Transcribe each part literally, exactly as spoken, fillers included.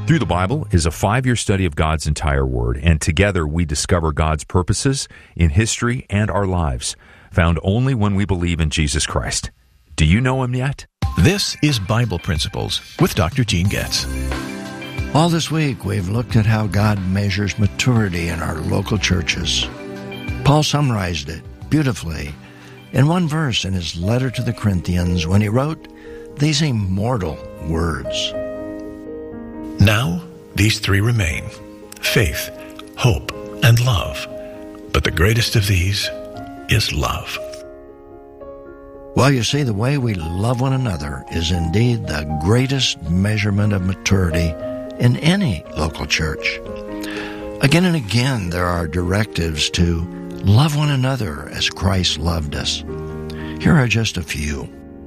Through the Bible is a five-year study of God's entire Word, and together we discover God's purposes in history and our lives, found only when we believe in Jesus Christ. Do you know Him yet? This is Bible Principles with Doctor Gene Getz. All this week, we've looked at how God measures maturity in our local churches. Paul summarized it beautifully in one verse in his letter to the Corinthians when he wrote these immortal words. Now, these three remain: faith, hope, and love. But the greatest of these is love. Well, you see, the way we love one another is indeed the greatest measurement of maturity in any local church. Again and again, there are directives to love one another as Christ loved us. Here are just a few.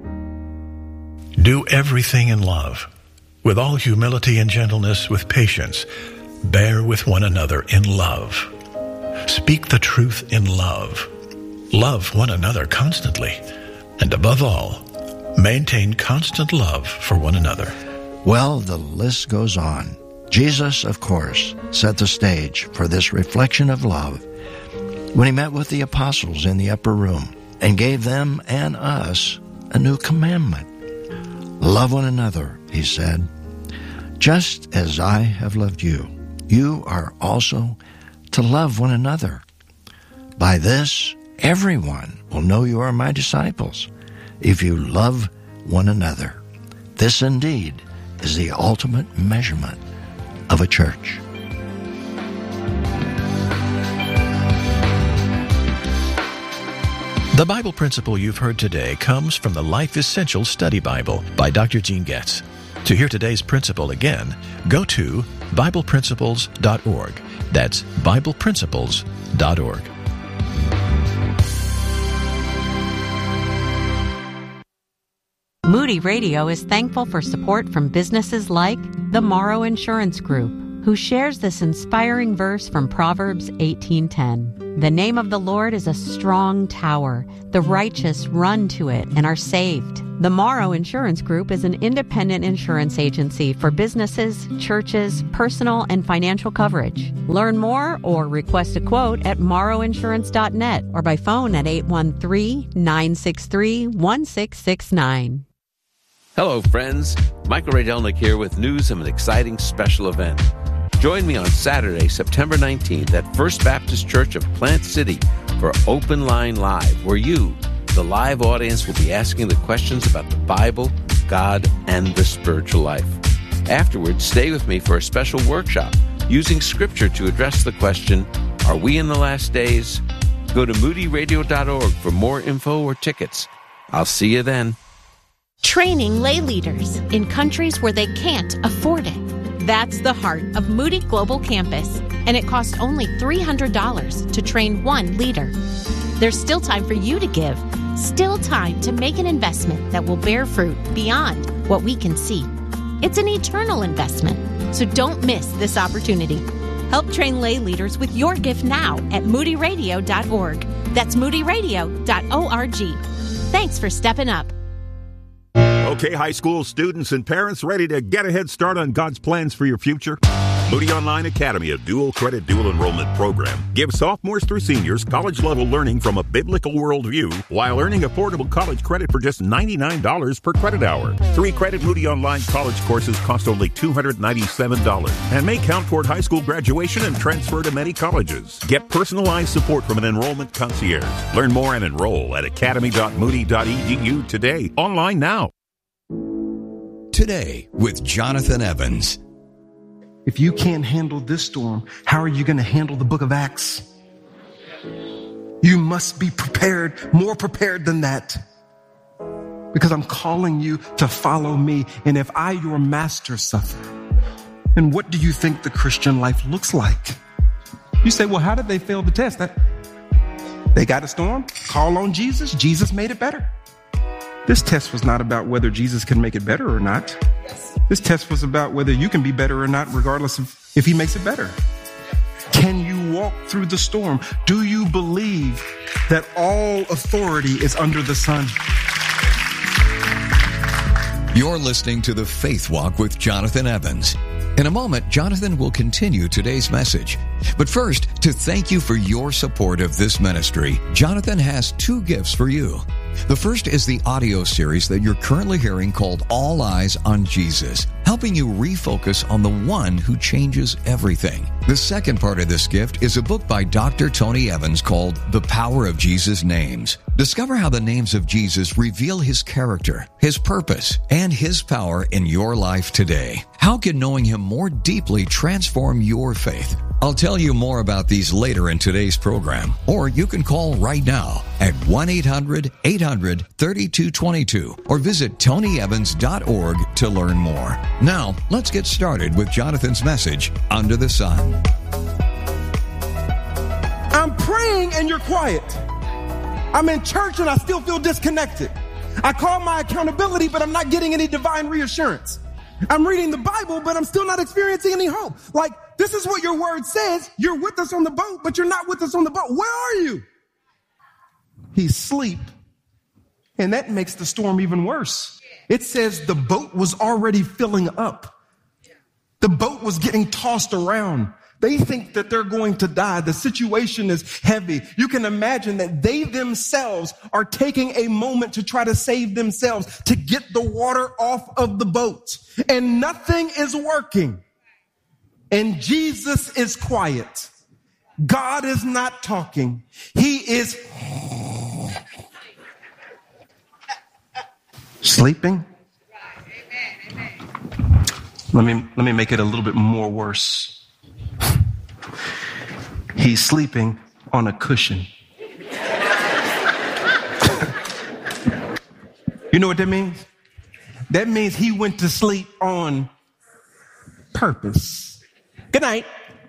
Do everything in love. With all humility and gentleness, with patience, bear with one another in love. Speak the truth in love. Love one another constantly. And above all, maintain constant love for one another. Well, the list goes on. Jesus, of course, set the stage for this reflection of love when he met with the apostles in the upper room and gave them and us a new commandment. Love one another, he said. Just as I have loved you, you are also to love one another. By this, everyone will know you are my disciples, if you love one another. This indeed is the ultimate measurement of a church. The Bible principle you've heard today comes from the Life Essential Study Bible by Doctor Gene Getz. To hear today's principle again, go to Bible Principles dot org. That's Bible Principles dot org. Moody Radio is thankful for support from businesses like the Morrow Insurance Group, who shares this inspiring verse from Proverbs eighteen ten. The name of the Lord is a strong tower. The righteous run to it and are saved. The Morrow Insurance Group is an independent insurance agency for businesses, churches, personal, and financial coverage. Learn more or request a quote at morrow insurance dot net or by phone at eight one three, nine six three, one six six nine. Hello, friends. Michael Ray Delnick here with news of an exciting special event. Join me on Saturday, September nineteenth at First Baptist Church of Plant City for Open Line Live, where you, the live audience, will be asking the questions about the Bible, God, and the spiritual life. Afterwards, stay with me for a special workshop using Scripture to address the question, are we in the last days? Go to moody radio dot org for more info or tickets. I'll see you then. Training lay leaders in countries where they can't afford it. That's the heart of Moody Global Campus, and it costs only three hundred dollars to train one leader. There's still time for you to give, still time to make an investment that will bear fruit beyond what we can see. It's an eternal investment, so don't miss this opportunity. Help train lay leaders with your gift now at moody radio dot org. That's moody radio dot org. Thanks for stepping up. Okay, high school students and parents ready to get a head start on God's plans for your future? Moody Online Academy, a dual credit, dual enrollment program, gives sophomores through seniors college-level learning from a biblical worldview while earning affordable college credit for just ninety-nine dollars per credit hour. Three credit Moody Online college courses cost only two hundred ninety-seven dollars and may count toward high school graduation and transfer to many colleges. Get personalized support from an enrollment concierge. Learn more and enroll at academy dot moody dot e d u today. Online now. Today with Jonathan Evans. If you can't handle this storm, how are you going to handle the book of Acts? You must be prepared, more prepared than that. Because I'm calling you to follow me. And if I, your master, suffer, then what do you think the Christian life looks like? You say, well, how did they fail the test? That, they got a storm, call on Jesus, Jesus made it better. This test was not about whether Jesus can make it better or not. Yes. This test was about whether you can be better or not, regardless of if he makes it better. Can you walk through the storm? Do you believe that all authority is under the sun? You're listening to The Faith Walk with Jonathan Evans. In a moment, Jonathan will continue today's message. But first, to thank you for your support of this ministry, Jonathan has two gifts for you. The first is the audio series that you're currently hearing called All Eyes on Jesus, helping you refocus on the one who changes everything. The second part of this gift is a book by Doctor Tony Evans called The Power of Jesus' Names. Discover how the names of Jesus reveal his character, his purpose, and his power in your life today. How can knowing him more deeply transform your faith? I'll tell you more about these later in today's program, or you can call right now at one eight hundred eight hundred thirty-two twenty-two or visit tony evans dot org to learn more. Now, let's get started with Jonathan's message, Under the Sun. I'm praying and you're quiet. I'm in church and I still feel disconnected. I call my accountability, but I'm not getting any divine reassurance. I'm reading the Bible, but I'm still not experiencing any hope. Like, this is what your word says. You're with us on the boat, but you're not with us on the boat. Where are you? He's asleep. And that makes the storm even worse. It says the boat was already filling up. The boat was getting tossed around. They think that they're going to die. The situation is heavy. You can imagine that they themselves are taking a moment to try to save themselves, to get the water off of the boat. And nothing is working. And Jesus is quiet. God is not talking. He is sleeping. Let me, let me make it a little bit more worse. He's sleeping on a cushion. You know what that means? That means he went to sleep on purpose. Good night.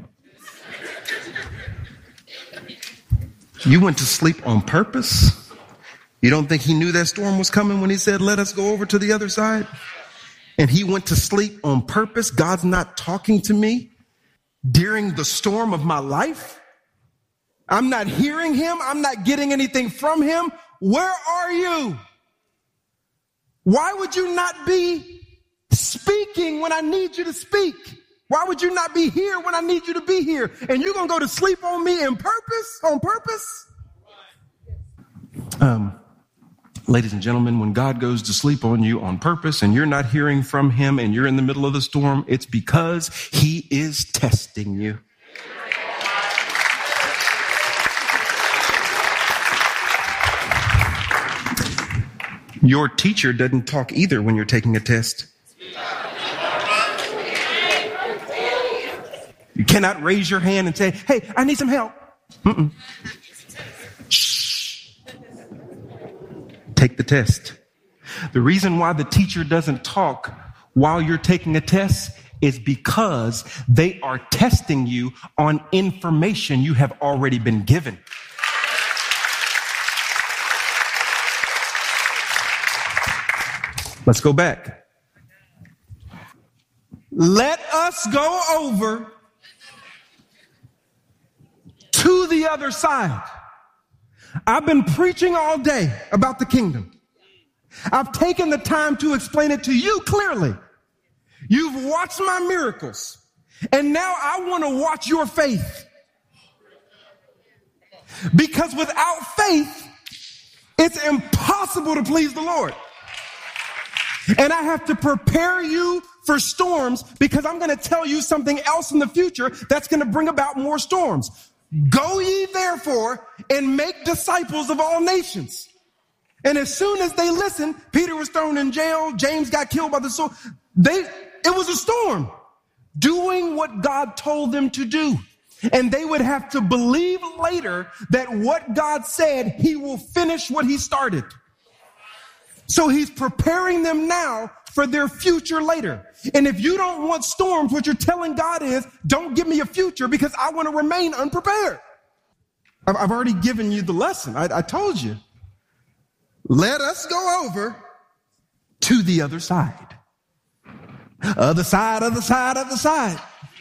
You went to sleep on purpose? You don't think he knew that storm was coming when he said, let us go over to the other side? And he went to sleep on purpose? God's not talking to me during the storm of my life? I'm not hearing him. I'm not getting anything from him. Where are you? Why would you not be speaking when I need you to speak? Why would you not be here when I need you to be here? And you're going to go to sleep on me in purpose, on purpose? Um, ladies and gentlemen, when God goes to sleep on you on purpose and you're not hearing from him and you're in the middle of the storm, it's because he is testing you. Your teacher doesn't talk either when you're taking a test. You cannot raise your hand and say, hey, I need some help. Mm-mm. Shh. Take the test. The reason why the teacher doesn't talk while you're taking a test is because they are testing you on information you have already been given. Let's go back. Let us go over to the other side. I've been preaching all day about the kingdom. I've taken the time to explain it to you clearly. You've watched my miracles, and now I want to watch your faith. Because without faith, it's impossible to please the Lord. And I have to prepare you for storms because I'm going to tell you something else in the future that's going to bring about more storms. Go ye therefore and make disciples of all nations. And as soon as they listened, Peter was thrown in jail. James got killed by the sword. They, it was a storm doing what God told them to do. And they would have to believe later that what God said, he will finish what he started. So he's preparing them now for their future later. And if you don't want storms, what you're telling God is, don't give me a future because I want to remain unprepared. I've already given you the lesson. I, I told you. Let us go over to the other side. Other side, other side, other side.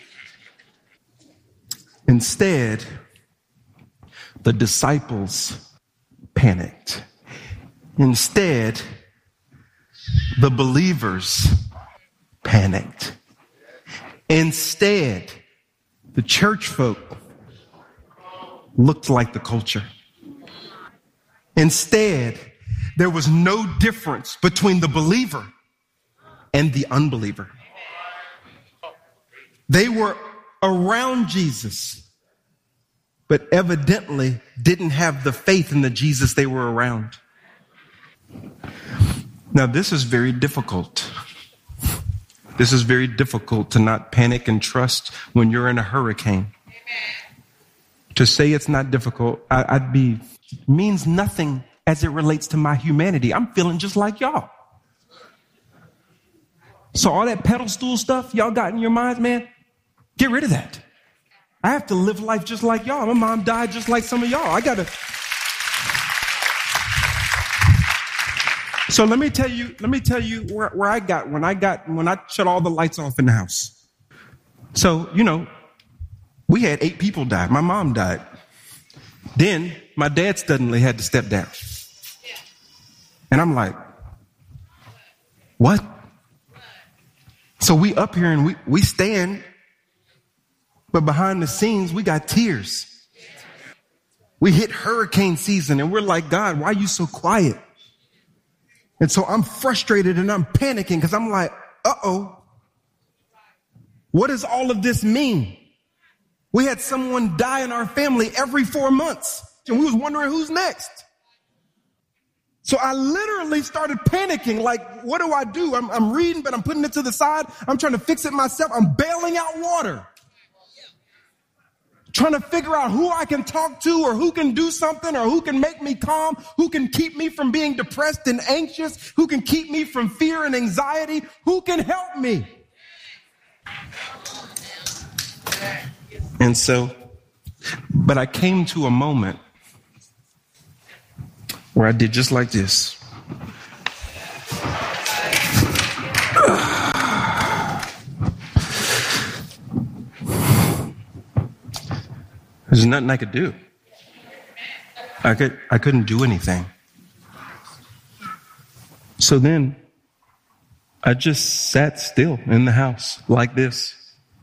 Instead, the disciples panicked. Instead, The believers panicked. Instead, the church folk looked like the culture. Instead, there was no difference between the believer and the unbeliever. They were around Jesus, but evidently didn't have the faith in the Jesus they were around. Now, this is very difficult. This is very difficult to not panic and trust when you're in a hurricane. To say it's not difficult, I, I'd be, means nothing as it relates to my humanity. I'm feeling just like y'all. So all that pedal stool stuff y'all got in your minds, man, get rid of that. I have to live life just like y'all. My mom died just like some of y'all. I got to. So let me tell you, let me tell you where, where I got when I got, when I shut all the lights off in the house. So, you know, we had eight people die. My mom died. Then my dad suddenly had to step down. And I'm like, what? So we up here and we, we stand, but behind the scenes, we got tears. We hit hurricane season and we're like, God, why are you so quiet? And so I'm frustrated and I'm panicking because I'm like, uh-oh, what does all of this mean? We had someone die in our family every four months and we was wondering who's next. So I literally started panicking, like, what do I do? I'm, I'm reading, but I'm putting it to the side. I'm trying to fix it myself. I'm bailing out water. Trying to figure out who I can talk to or who can do something or who can make me calm, who can keep me from being depressed and anxious, who can keep me from fear and anxiety, who can help me. And so, but I came to a moment where I did just like this. There's nothing I could do. I could, I couldn't do anything. So then I just sat still in the house like this.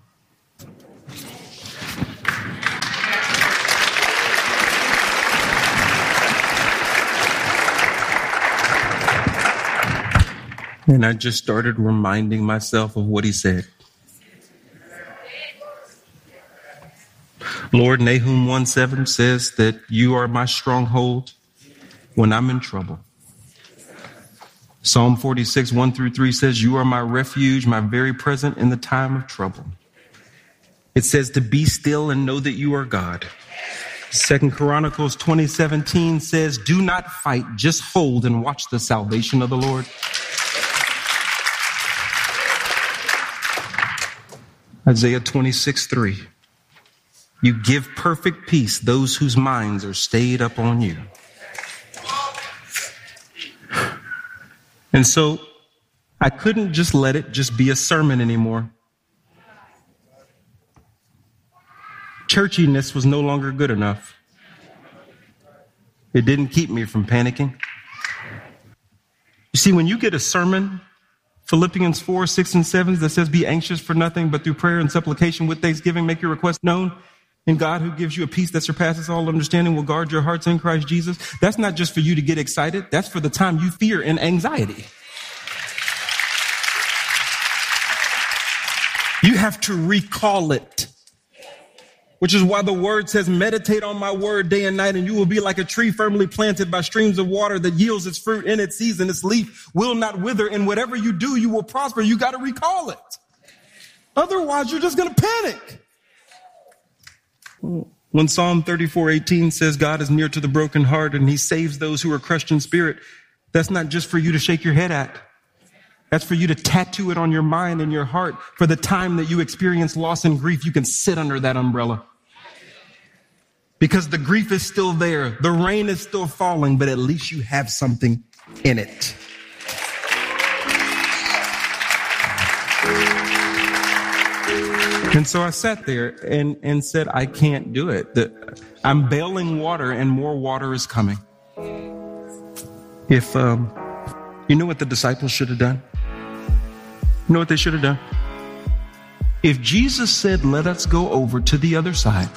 And I just started reminding myself of what he said. Lord, Nahum one seven says that you are my stronghold when I'm in trouble. Psalm forty-six, one through three says, you are my refuge, my very present in the time of trouble. It says to be still and know that you are God. Second Chronicles twenty seventeen says, do not fight, just hold and watch the salvation of the Lord. Isaiah twenty-six, three. You give perfect peace those whose minds are stayed up on you. And so I couldn't just let it just be a sermon anymore. Churchiness was no longer good enough. It didn't keep me from panicking. You see, when you get a sermon, Philippians four, six, and seven, that says, be anxious for nothing, but through prayer and supplication with thanksgiving, make your request known. And God, who gives you a peace that surpasses all understanding, will guard your hearts in Christ Jesus. That's not just for you to get excited. That's for the time you fear and anxiety. You have to recall it. Which is why the word says, meditate on my word day and night, and you will be like a tree firmly planted by streams of water that yields its fruit in its season. Its leaf will not wither, and whatever you do, you will prosper. You got to recall it. Otherwise, you're just going to panic. When Psalm thirty-four eighteen says God is near to the brokenhearted and he saves those who are crushed in spirit, that's not just for you to shake your head at. That's for you to tattoo it on your mind and your heart. For the time that you experience loss and grief, you can sit under that umbrella. Because the grief is still there. The rain is still falling, but at least you have something in it. And so I sat there and, and said, I can't do it. The, I'm bailing water and more water is coming. If, um, you know what the disciples should have done? You know what they should have done? If Jesus said, let us go over to the other side,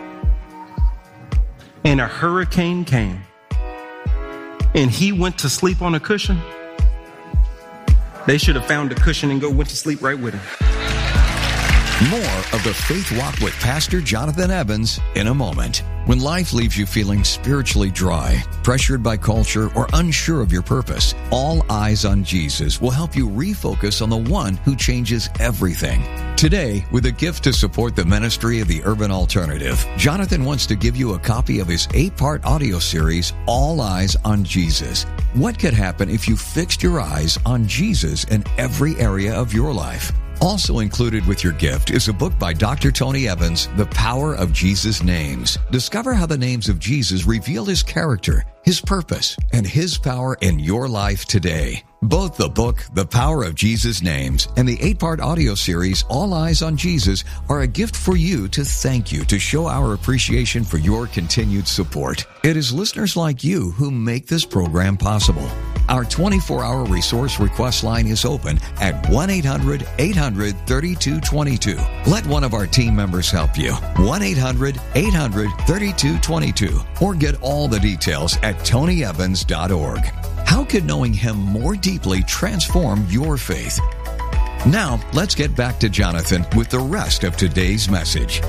and a hurricane came, and he went to sleep on a cushion, they should have found a cushion and go went to sleep right with him. More of the Faith Walk with Pastor Jonathan Evans in a moment. When life leaves you feeling spiritually dry, pressured by culture, or unsure of your purpose, All Eyes on Jesus will help you refocus on the one who changes everything. Today, with a gift to support the ministry of the Urban Alternative, Jonathan wants to give you a copy of his eight-part audio series, All Eyes on Jesus. What could happen if you fixed your eyes on Jesus in every area of your life? Also included with your gift is a book by Doctor Tony Evans, The Power of Jesus' Names. Discover how the names of Jesus reveal his character, his purpose, and his power in your life today. Both the book, The Power of Jesus' Names, and the eight-part audio series, All Eyes on Jesus, are a gift for you to thank you, to show our appreciation for your continued support. It is listeners like you who make this program possible. Our twenty-four hour resource request line is open at one eight hundred eight hundred thirty-two twenty-two. Let one of our team members help you. one eight hundred eight hundred thirty-two twenty-two. Or get all the details at tony evans dot org. How could knowing him more deeply transform your faith? Now, let's get back to Jonathan with the rest of today's message.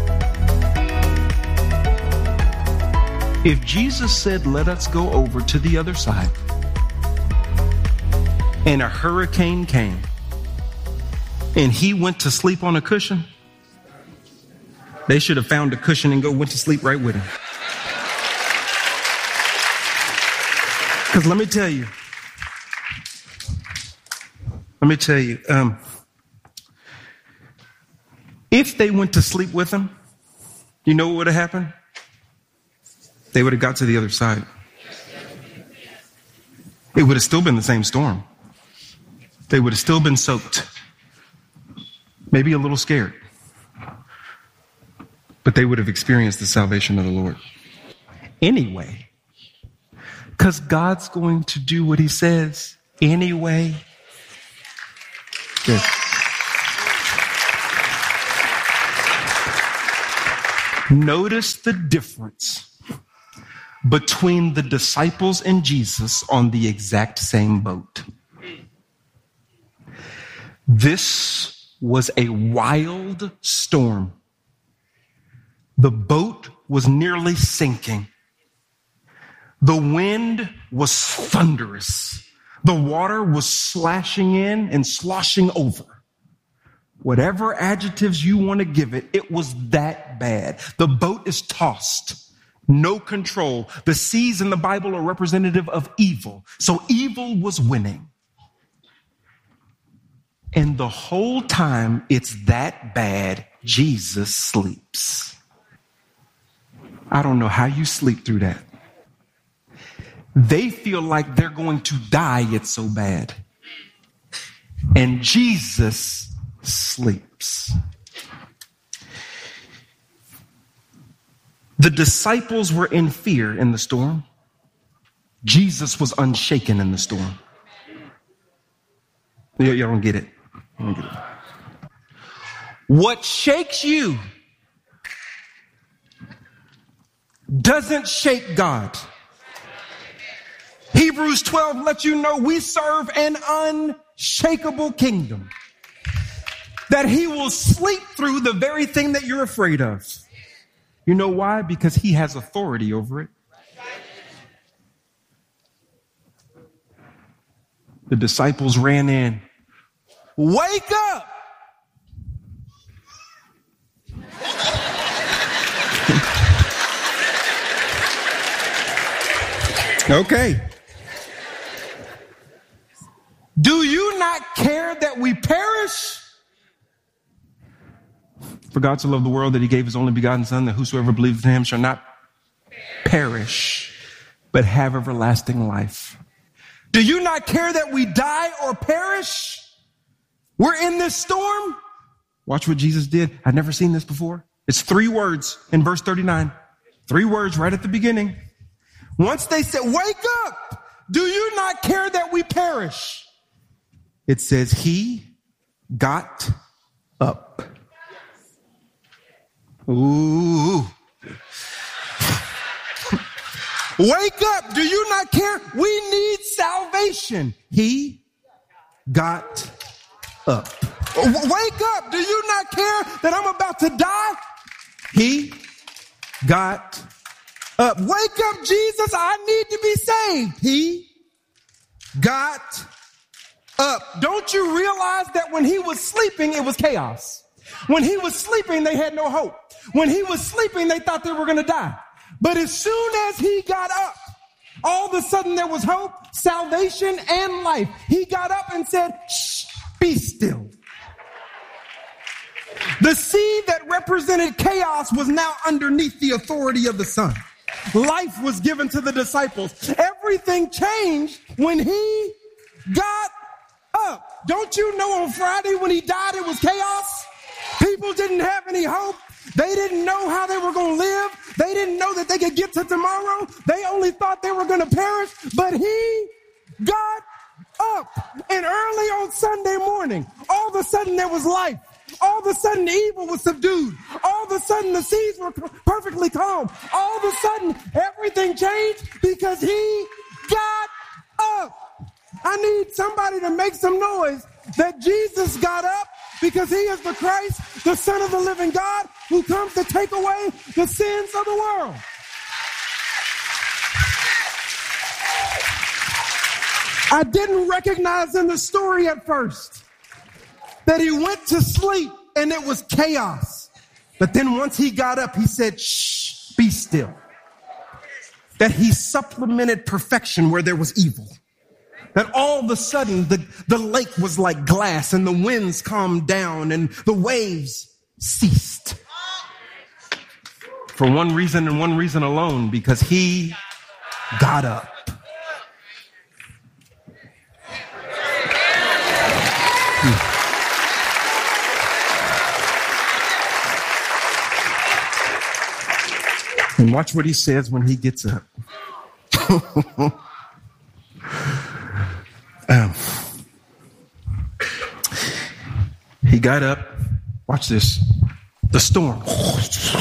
If Jesus said, let us go over to the other side, and a hurricane came, and he went to sleep on a cushion, they should have found a cushion and go went to sleep right with him. Because let me tell you, let me tell you, um, if they went to sleep with him, you know what would have happened? They would have got to the other side. It would have still been the same storm. They would have still been soaked, maybe a little scared, but they would have experienced the salvation of the Lord anyway, because God's going to do what he says anyway. Yes. Notice the difference between the disciples and Jesus on the exact same boat. This was a wild storm. The boat was nearly sinking. The wind was thunderous. The water was slashing in and sloshing over. Whatever adjectives you want to give it, it was that bad. The boat is tossed. No control. The seas in the Bible are representative of evil. So evil was winning. And the whole time it's that bad, Jesus sleeps. I don't know how you sleep through that. They feel like they're going to die, it's so bad. And Jesus sleeps. The disciples were in fear in the storm. Jesus was unshaken in the storm. Y- y'all don't get it. Don't get it. What shakes you doesn't shake God. Hebrews twelve lets you know we serve an unshakable kingdom, that he will sleep through the very thing that you're afraid of. You know why? Because he has authority over it. The disciples ran in. Wake up! Okay. Do you not care that we perish? For God so loved the world that he gave his only begotten Son, that whosoever believes in him shall not perish, but have everlasting life. Do you not care that we die or perish? We're in this storm. Watch what Jesus did. I've never seen this before. It's three words in verse thirty-nine. Three words right at the beginning. Once they said, wake up! Do you not care that we perish? It says he got up. Ooh. Wake up. Do you not care? We need salvation. He got up. Wake up. Do you not care that I'm about to die? He got up. Wake up, Jesus. I need to be saved. He got up. Don't you realize that when he was sleeping, it was chaos? When he was sleeping, they had no hope. When he was sleeping, they thought they were going to die. But as soon as he got up, all of a sudden there was hope, salvation, and life. He got up and said, shh, be still. The sea that represented chaos was now underneath the authority of the Son. Life was given to the disciples. Everything changed when he got up. Don't you know on Friday when he died, it was chaos? People didn't have any hope. They didn't know how they were going to live. They didn't know that they could get to tomorrow. They only thought they were going to perish. But he got up. And early on Sunday morning, all of a sudden there was life. All of a sudden the evil was subdued. All of a sudden the seas were perfectly calm. All of a sudden everything changed because he got up. I need somebody to make some noise that Jesus got up because he is the Christ, the Son of the living God, who comes to take away the sins of the world. I didn't recognize in the story at first that he went to sleep and it was chaos. But then once he got up, he said, shh, be still. That he supplemented perfection where there was evil. That all of a sudden the, the lake was like glass and the winds calmed down and the waves ceased. For one reason and one reason alone, because he got up. And watch what he says when he gets up. um, he got up. Watch this. The storm